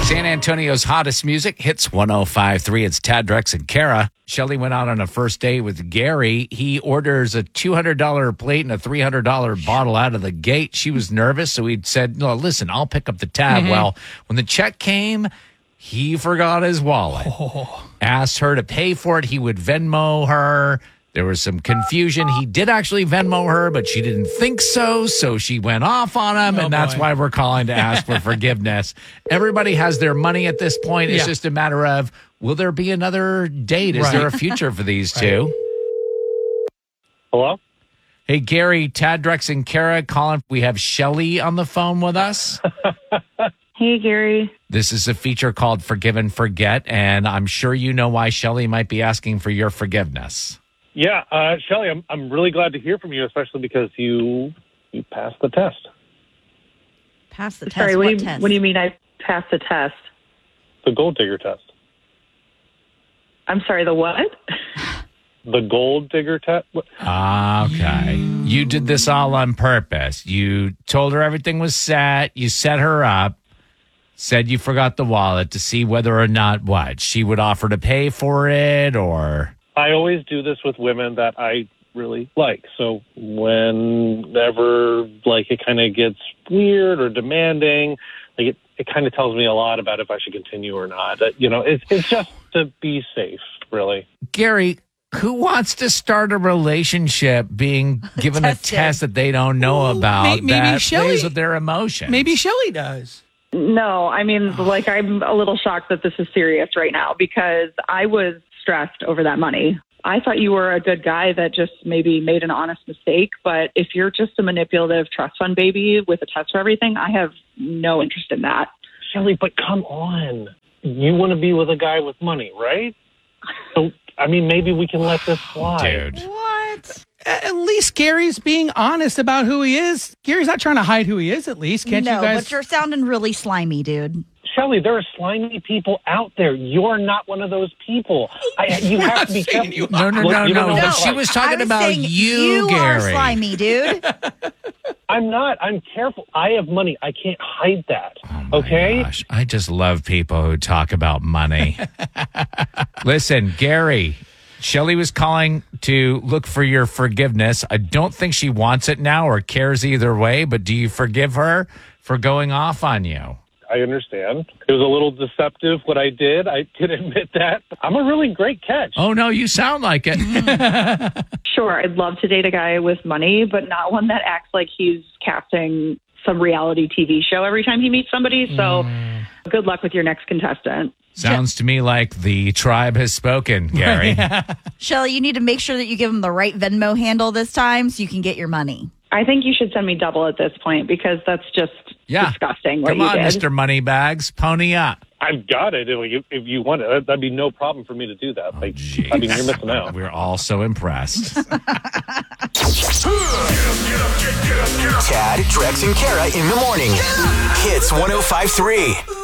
San Antonio's hottest music, Hits 105.3. It's Tad, Drex, and Kara. Shelly went out on a first date with Gary. He orders a $200 plate and a $300 bottle out of the gate. She was nervous, so he said, no, listen, I'll pick up the tab. Well, when the check came, he forgot his wallet. Asked her to pay for it. He would Venmo her. There was some confusion. He did actually Venmo her, but she didn't think so. So she went off on him, and that's why we're calling to ask for forgiveness. Everybody has their money at this point. It's just a matter of, will there be another date? Is there a future for these two? Hello? Hey, Gary, Tad, Drex, and Kara calling. We have Shelly on the phone with us. Hey, Gary. This is a feature called Forgive and Forget, and I'm sure you know why Shelly might be asking for your forgiveness. Yeah, Shelly, I'm really glad to hear from you, especially because you passed the test. Passed the test? Sorry, what test? What do you mean I passed the test? The gold digger test. I'm sorry, the what? The gold digger test? Okay. You did this all on purpose. You told her everything was set. You set her up. Said you forgot the wallet to see whether or not what? She would offer to pay for it or... I always do this with women that I really like. So whenever it kind of gets weird or demanding, it kind of tells me a lot about if I should continue or not. It's just to be safe, really. Gary, who wants to start a relationship being given a test that they don't know about that plays with their emotions? Maybe Shelly does. No, I mean, I'm a little shocked that this is serious right now because I was stressed over that money. I thought you were a good guy that just maybe made an honest mistake, but if you're just a manipulative trust fund baby with a test for everything, I have no interest in that. Shelly, but come on. You want to be with a guy with money, right? So, maybe we can let this slide. Dude. What? At least Gary's being honest about who he is. Gary's not trying to hide who he is, at least. Can't you guys? But you're sounding really slimy, dude. Shelly, there are slimy people out there. You're not one of those people. You have to be careful. No. She was talking about you, Gary. You are slimy, dude. I'm not. I'm careful. I have money. I can't hide that. Oh my gosh. I just love people who talk about money. Listen, Gary, Shelly was calling to look for your forgiveness. I don't think she wants it now or cares either way, but do you forgive her for going off on you? I understand. It was a little deceptive what I did. I can admit that. I'm a really great catch. Oh, no, you sound like it. Sure, I'd love to date a guy with money, but not one that acts like he's casting some reality TV show every time he meets somebody. So good luck with your next contestant. Sounds to me like the tribe has spoken, Gary. Shelly, you need to make sure that you give him the right Venmo handle this time so you can get your money. I think you should send me double at this point because that's just disgusting what Come you on, did. Mr. Moneybags, pony up. I've got it. If you want it, that'd be no problem for me to do that. You're missing out. We're all so impressed. Tad, Drex, and Kara in the morning. Hits 105.3.